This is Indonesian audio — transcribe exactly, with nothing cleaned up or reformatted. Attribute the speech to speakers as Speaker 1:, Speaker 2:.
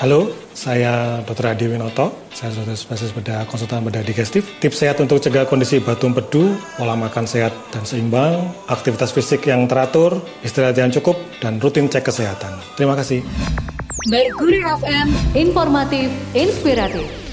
Speaker 1: Halo, saya dokter Adi Winoto, saya dokter spesialis bedah konsultan bedah digestif. Tips sehat untuk cegah kondisi batu empedu, pola makan sehat dan seimbang, aktivitas fisik yang teratur, istirahat yang cukup, dan rutin cek kesehatan. Terima kasih.
Speaker 2: Mercury F M, informatif, inspiratif.